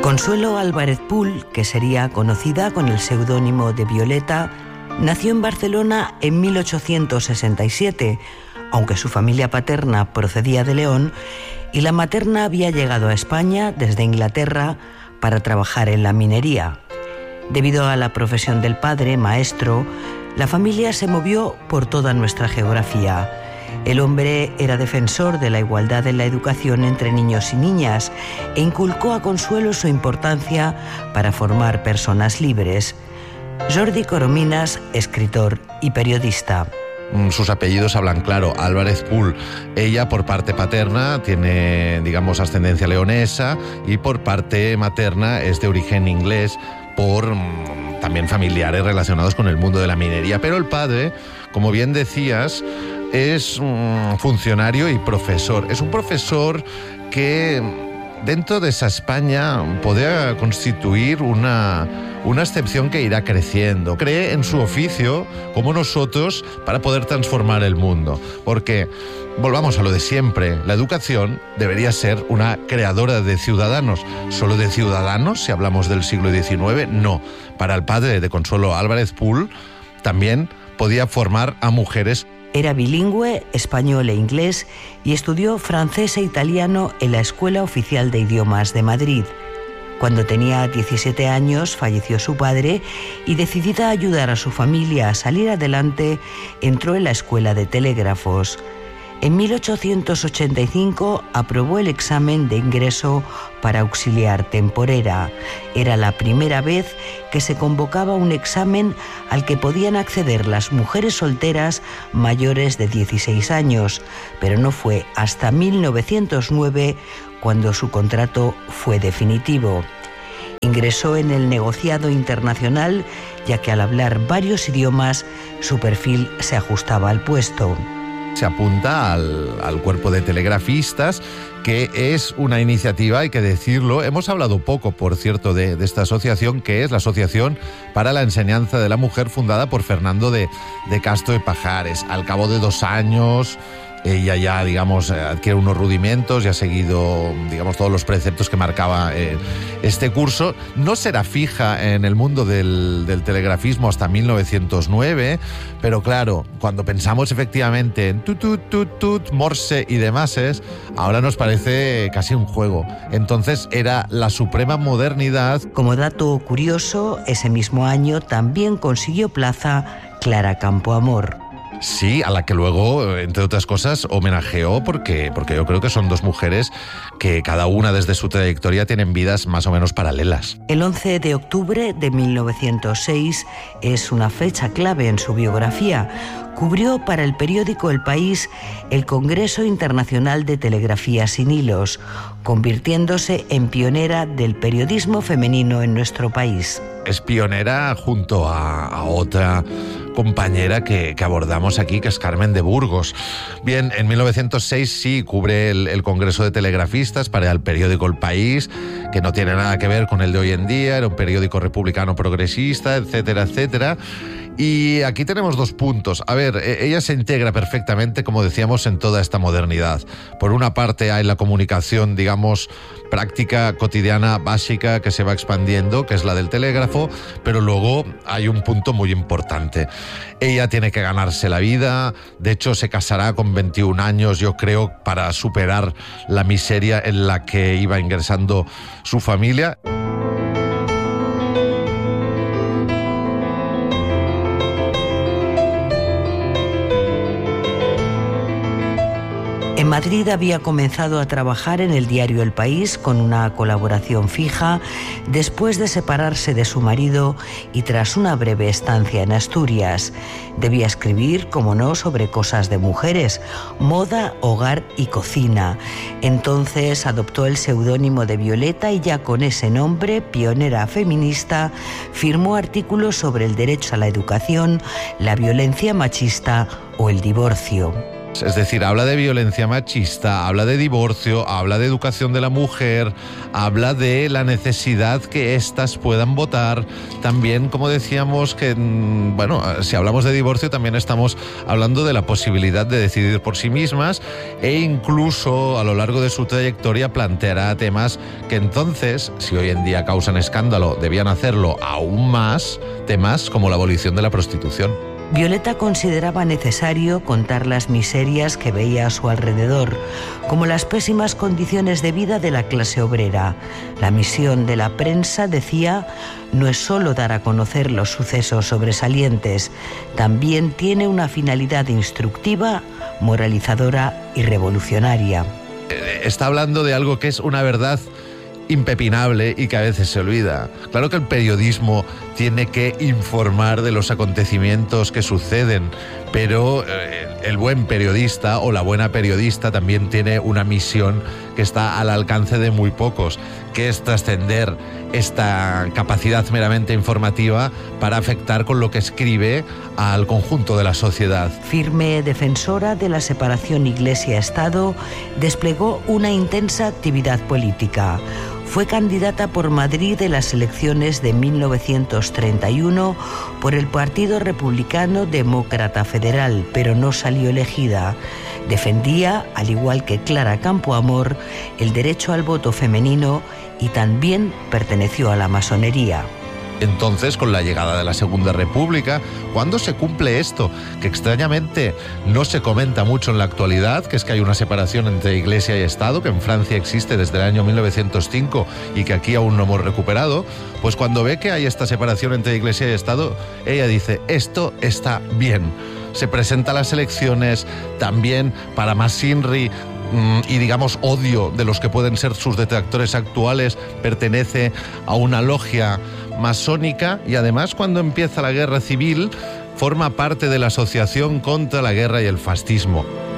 Consuelo Álvarez Pool, que sería conocida con el seudónimo de Violeta, nació en Barcelona en 1867, aunque su familia paterna procedía de León y la materna había llegado a España desde Inglaterra para trabajar en la minería. Debido a la profesión del padre, maestro, la familia se movió por toda nuestra geografía. El hombre era defensor de la igualdad en la educación entre niños y niñas e inculcó a Consuelo su importancia para formar personas libres. Jordi Corominas, escritor y periodista. Sus apellidos hablan claro. Álvarez Pool, ella por parte paterna tiene, digamos, ascendencia leonesa y por parte materna es de origen inglés por también familiares relacionados con el mundo de la minería. Pero el padre, como bien decías, es un funcionario y profesor. Es un profesor que dentro de esa España podría constituir una excepción que irá creciendo. Cree en su oficio, como nosotros, para poder transformar el mundo. Porque, volvamos a lo de siempre, la educación debería ser una creadora de ciudadanos. ¿Solo de ciudadanos, si hablamos del siglo XIX? No. Para el padre de Consuelo Álvarez Pool, también podía formar a mujeres. Era bilingüe, español e inglés, y estudió francés e italiano en la Escuela Oficial de Idiomas de Madrid. Cuando tenía 17 años falleció su padre y, decidida a ayudar a su familia a salir adelante, entró en la Escuela de Telégrafos. En 1885 aprobó el examen de ingreso para auxiliar temporera. Era la primera vez que se convocaba un examen al que podían acceder las mujeres solteras mayores de 16 años, pero no fue hasta 1909 cuando su contrato fue definitivo. Ingresó en el negociado internacional, ya que al hablar varios idiomas, su perfil se ajustaba al puesto. Se apunta al cuerpo de telegrafistas, que es una iniciativa, hay que decirlo. Hemos hablado poco, por cierto, de esta asociación, que es la Asociación para la Enseñanza de la Mujer, fundada por Fernando de Castro y Pajares. Al cabo de 2 años, ella ya, digamos, adquiere unos rudimentos y ha seguido, digamos, todos los preceptos que marcaba este curso. No será fija en el mundo del telegrafismo hasta 1909, pero claro, cuando pensamos efectivamente en tut, Morse y demás, ahora nos parece casi un juego. Entonces era la suprema modernidad. Como dato curioso, ese mismo año también consiguió plaza Clara Campoamor. Sí, a la que luego, entre otras cosas, homenajeó porque yo creo que son 2 mujeres que cada una desde su trayectoria tienen vidas más o menos paralelas. El 11 de octubre de 1906 es una fecha clave en su biografía. Cubrió para el periódico El País el Congreso Internacional de Telegrafía sin Hilos, convirtiéndose en pionera del periodismo femenino en nuestro país. Es pionera junto a otra compañera que abordamos aquí, que es Carmen de Burgos. Bien, en 1906 sí cubre el Congreso de Telegrafistas para el periódico El País, que no tiene nada que ver con el de hoy en día, era un periódico republicano progresista, etcétera, etcétera. Y aquí tenemos 2 puntos. A ver, ella se integra perfectamente, como decíamos, en toda esta modernidad. Por una parte hay la comunicación, digamos, práctica, cotidiana, básica, que se va expandiendo, que es la del telégrafo, pero luego hay un punto muy importante. Ella tiene que ganarse la vida, de hecho se casará con 21 años, yo creo, para superar la miseria en la que iba ingresando su familia. En Madrid había comenzado a trabajar en el diario El País con una colaboración fija después de separarse de su marido y tras una breve estancia en Asturias. Debía escribir, como no, sobre cosas de mujeres, moda, hogar y cocina. Entonces adoptó el seudónimo de Violeta y ya con ese nombre, pionera feminista, firmó artículos sobre el derecho a la educación, la violencia machista o el divorcio. Es decir, habla de violencia machista, habla de divorcio, habla de educación de la mujer, habla de la necesidad que éstas puedan votar. También, como decíamos, que, bueno, si hablamos de divorcio también estamos hablando de la posibilidad de decidir por sí mismas, e incluso a lo largo de su trayectoria planteará temas que entonces, si hoy en día causan escándalo, debían hacerlo aún más, temas como la abolición de la prostitución. Violeta consideraba necesario contar las miserias que veía a su alrededor, como las pésimas condiciones de vida de la clase obrera. La misión de la prensa, decía, no es solo dar a conocer los sucesos sobresalientes, también tiene una finalidad instructiva, moralizadora y revolucionaria. Está hablando de algo que es una verdad impepinable y que a veces se olvida. Claro que el periodismo tiene que informar de los acontecimientos que suceden, pero el buen periodista o la buena periodista también tiene una misión que está al alcance de muy pocos, que es trascender esta capacidad meramente informativa para afectar con lo que escribe al conjunto de la sociedad. Firme defensora de la separación Iglesia-Estado, desplegó una intensa actividad política. Fue candidata por Madrid en las elecciones de 1931 por el Partido Republicano Demócrata Federal, pero no salió elegida. Defendía, al igual que Clara Campoamor, el derecho al voto femenino y también perteneció a la masonería. Entonces, con la llegada de la Segunda República, ¿cuándo se cumple esto? Que extrañamente no se comenta mucho en la actualidad, que es que hay una separación entre Iglesia y Estado, que en Francia existe desde el año 1905 y que aquí aún no hemos recuperado. Pues cuando ve que hay esta separación entre Iglesia y Estado, ella dice, esto está bien. Se presenta a las elecciones también para más INRI y digamos odio de los que pueden ser sus detractores actuales, pertenece a una logia masónica y además cuando empieza la guerra civil forma parte de la Asociación contra la Guerra y el Fascismo.